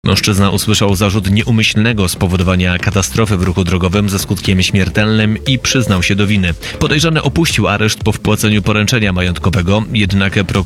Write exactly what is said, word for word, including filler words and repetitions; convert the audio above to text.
Mężczyzna usłyszał zarzut nieumyślnego spowodowania katastrofy w ruchu drogowym ze skutkiem śmiertelnym i przyznał się do winy. Podejrzany opuścił areszt po wpłaceniu poręczenia majątkowego, jednak prokurator